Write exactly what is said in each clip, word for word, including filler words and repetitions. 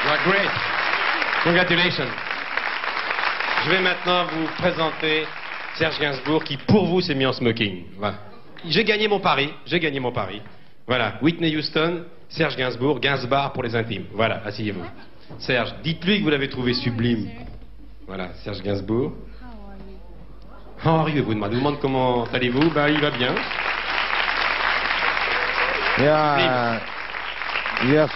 are great. Congratulations. Je vais maintenant vous présenter Serge Gainsbourg qui, pour vous, s'est mis en smoking. Voilà. J'ai gagné mon pari. J'ai gagné mon pari. Voilà. Whitney Houston, Serge Gainsbourg, Gainsbar pour les intimes. Voilà. Asseyez-vous. Serge, dites-lui que vous l'avez trouvé sublime. Voilà. Serge Gainsbourg. How are you? Vous demandez, vous demande comment allez-vous? Bah, il va bien. Yeah. Yeah.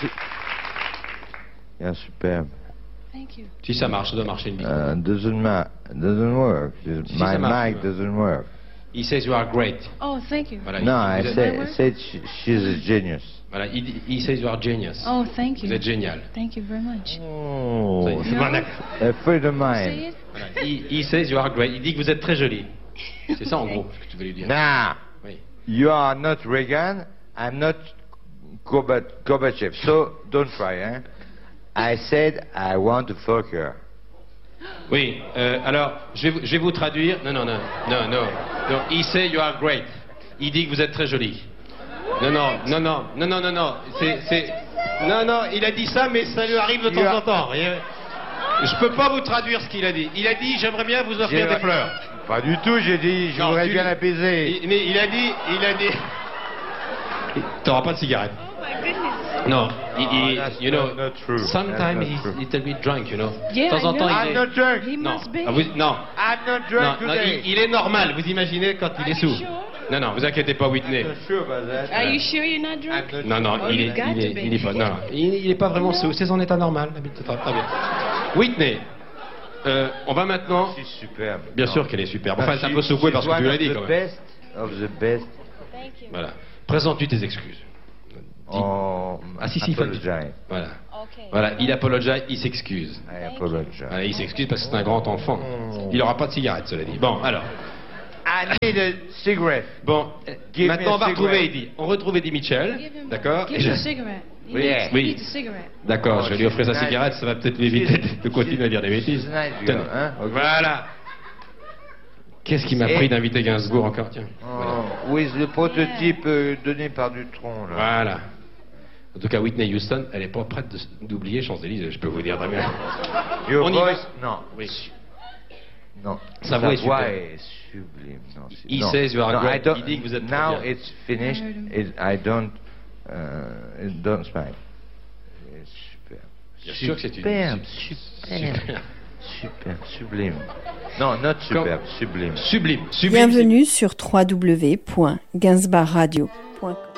Yeah, superbe. Thank you. Si ça marche, ça doit marcher une bite. Uh, doesn't ma- doesn't work. Si, My ça marche, mic ouais. doesn't work. He says you are great. Oh, thank you. Voilà, No, il, I vous êtes- say, I said she, she's a genius. Voilà, il, dit- he says you are genius. Oh, thank you. Vous êtes génial. Thank you very much. Oh, C'est- c'est bon, d'accord. a friend of Say mine. it. Voilà, he, he says you are great. Il dit que vous êtes très jolie. C'est ça en gros ce que tu veux lui dire. Nah, Oui. you are not Reagan. I'm not Gorba- Gorbachev. So don't try, eh? I said I want to fuck her. Oui. euh, alors, je vais, vous- je vais vous traduire. Non, non, non, non, non. Non. He says you are great. Il dit que vous êtes très jolie. Non, non, non, non, non, non, non, non. C'est, c'est. Non, non. Il a dit ça, mais ça lui arrive de temps You en temps. Rien- Je peux pas vous traduire ce qu'il a dit. Il a dit j'aimerais bien vous offrir J'ai- des fleurs. Pas du tout, j'ai dit, je Non, voudrais tu bien dis- l'apaiser. Il, mais il a dit, il a dit. T'auras pas de cigarette. Oh my goodness. Non, il, Oh, il- that's you know, not- not true. sometimes That's not he's true. a little bit drunk, you know. Yeah, de temps en I temps, know. il I'm est... not drunk. He Non, must be. ah, vous- non, I'm not non, drunk non, today. il, il est normal. Vous imaginez quand il est Are sous. you sure? Non, non, vous inquiétez pas, Whitney. I'm not sure about that. Are you sure you're not drunk? I'm Non, non, Oh, il, you est, got il, to est, be. il est pas, non, il, il est pas vraiment sous. C'est son état normal. Très, très bien. Whitney, euh, on va maintenant. C'est superbe. Bien Non. sûr qu'elle est superbe. Enfin, elle est un She- peu secouée she's parce que one tu l'as of dit the quand même. best of the best. Thank you. Voilà. Présente-lui tes excuses. Oh, Ah si, si, il faut le dire. apologize. Voilà. Okay. Voilà, il apologize, il s'excuse. I apologize. Voilà, il s'excuse parce que c'est un grand enfant. Il n'aura pas de cigarette, cela dit. Bon, alors. I need a cigarette. Bon, Give maintenant me on va a retrouver cigarette. Eddie. On retrouve Eddie Mitchell. Give him- D'accord. Give Et him je- a cigarette. He Oui. needs, Oui. he needs a cigarette. D'accord, Oh, je vais lui offrir sa she's nice. cigarette, ça va peut-être lui éviter She's- de continuer à dire des bêtises. she's a nice Tenez. girl, hein, ok. Voilà. Qu'est-ce qui m'a Et- pris d'inviter Gainsbourg encore, tiens. Voilà. Oh, oui, c'est le prototype euh, donné par Dutronc. Là. Voilà. En tout cas, Whitney Houston, elle n'est pas prête de- d'oublier Champs-Élysées, je peux vous dire très bien. Your On y va. voice, non. Oui. Non. Sa voix est super. est sublime. Non, c'est- He non. says you are No, great. I don't- Il dit que vous êtes très Now bien. it's finished. I heard him. It, I don't. Uh, it don't smile. C'est super. Bien sûr que c'est une- Superbe, su- superbe, super. superbe, sublime. Non, not superbe, sublime. Sublime. Sublime. Bienvenue sur w w w point gainsbar radio point com.